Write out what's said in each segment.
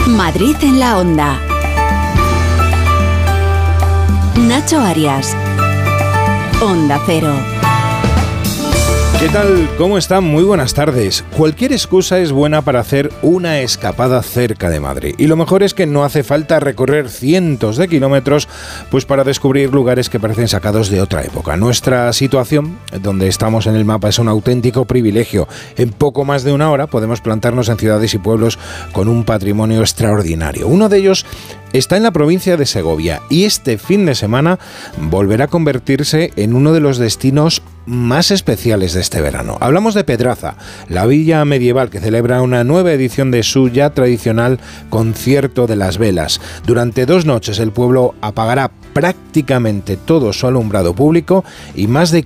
Madrid en la Onda. Nacho Arias. Onda Cero. ¿Qué tal? ¿Cómo están? Muy buenas tardes. Cualquier excusa es buena para hacer una escapada cerca de Madrid. Y lo mejor es que no hace falta recorrer cientos de kilómetros pues para descubrir lugares que parecen sacados de otra época. Nuestra situación, donde estamos en el mapa, es un auténtico privilegio. En poco más de una hora podemos plantarnos en ciudades y pueblos con un patrimonio extraordinario. Uno de ellos está en la provincia de Segovia y este fin de semana volverá a convertirse en uno de los destinos más especiales de este verano. Hablamos de Pedraza, la villa medieval que celebra una nueva edición de su ya tradicional concierto de las velas. Durante 2 noches el pueblo apagará prácticamente todo su alumbrado público y más de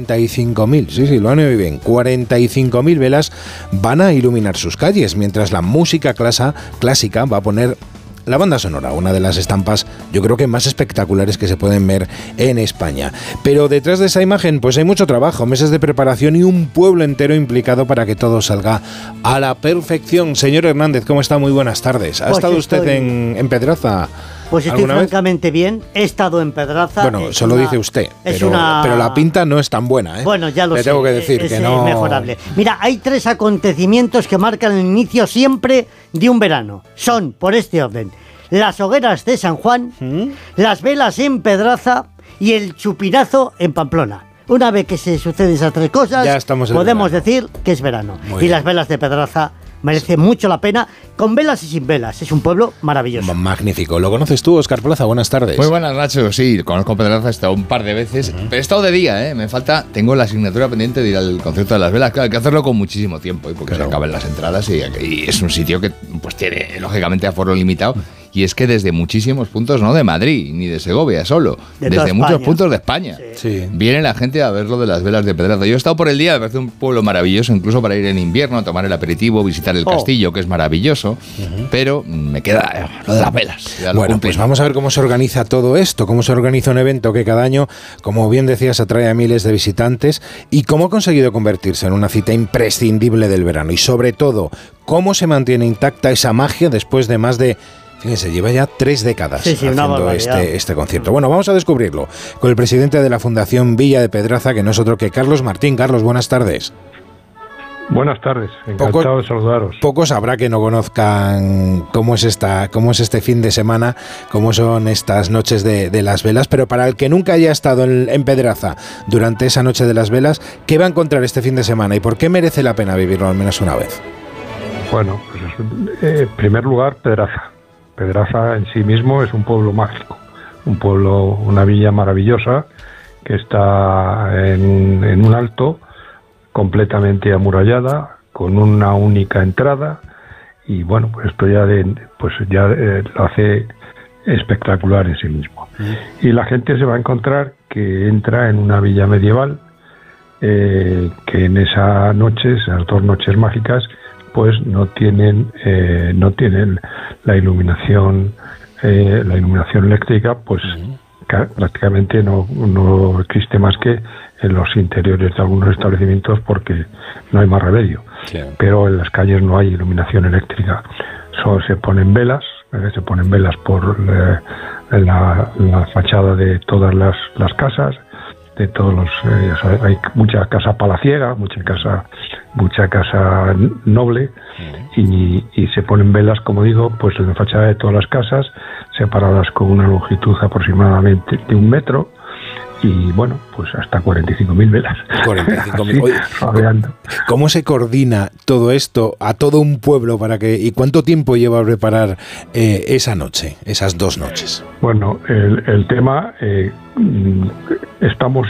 45.000, sí, lo han oído bien, 45.000 velas van a iluminar sus calles, mientras la música clásica va a poner la banda sonora, una de las estampas yo creo que más espectaculares que se pueden ver en España. Pero detrás de esa imagen pues hay mucho trabajo, meses de preparación y un pueblo entero implicado para que todo salga a la perfección. Señor Hernández, ¿cómo está? Muy buenas tardes. ¿Ha estado usted en Pedraza? Pues estoy francamente bien, he estado en Pedraza. Bueno, eso lo dice usted, pero la pinta no es tan buena, ¿eh? Bueno, ya lo sé. Le tengo que decir que no. Es mejorable. Mira, hay 3 acontecimientos que marcan el inicio siempre de un verano. Son, por este orden, las hogueras de San Juan, las velas en Pedraza y el chupinazo en Pamplona. Una vez que se suceden esas 3 cosas, podemos decir que es verano. Y las velas de Pedraza merece mucho la pena, con velas y sin velas. Es un pueblo maravilloso. Magnífico. ¿Lo conoces tú, Óscar Plaza? Buenas tardes. Muy buenas, Nacho. Sí, conozco Pedraza, he estado un par de veces, pero he estado de día, ¿eh? Tengo la asignatura pendiente de ir al concierto de las velas. Claro, hay que hacerlo con muchísimo tiempo, porque se acaban las entradas y es un sitio que pues tiene, lógicamente, aforo limitado. Y es que desde muchísimos puntos, no de Madrid ni de Segovia solo, desde muchos puntos de España, viene la gente a ver lo de las velas de Pedraza. Yo he estado por el día, me parece un pueblo maravilloso, incluso para ir en invierno, a tomar el aperitivo, visitar el castillo, que es maravilloso, pero me queda lo de las velas. Bueno, pues vamos a ver cómo se organiza todo esto, cómo se organiza un evento que cada año, como bien decías, atrae a miles de visitantes y cómo ha conseguido convertirse en una cita imprescindible del verano y sobre todo, cómo se mantiene intacta esa magia después de más de... Fíjense, lleva ya 3 décadas haciendo este concierto. Bueno, vamos a descubrirlo con el presidente de la Fundación Villa de Pedraza, que no es otro que Carlos Martín. Carlos, buenas tardes. Buenas tardes, encantado de saludaros. Pocos habrá que no conozcan cómo es este fin de semana, cómo son estas noches de las velas, pero para el que nunca haya estado en Pedraza durante esa noche de las velas, ¿qué va a encontrar este fin de semana y por qué merece la pena vivirlo al menos una vez? Bueno, pues en primer lugar, Pedraza. Pedraza en sí mismo es un pueblo mágico, un pueblo, una villa maravillosa que está en un alto, completamente amurallada, con una única entrada y bueno, pues esto ya lo hace espectacular en sí mismo. Y la gente se va a encontrar que entra en una villa medieval que en esas 2 noches mágicas, pues no tienen la iluminación eléctrica, pues prácticamente no existe más que en los interiores de algunos establecimientos porque no hay más remedio. Claro. Pero en las calles no hay iluminación eléctrica, solo se ponen velas, por la fachada de todas las casas, de todos los hay mucha casa palaciega, mucha casa noble y se ponen velas, como digo, pues en la fachada de todas las casas, separadas con una longitud aproximadamente de 1 metro y bueno, pues hasta 45.000 velas. 45.000. ¿Cómo se coordina todo esto a todo un pueblo y cuánto tiempo lleva a preparar esa noche, esas 2 noches? Bueno, el tema estamos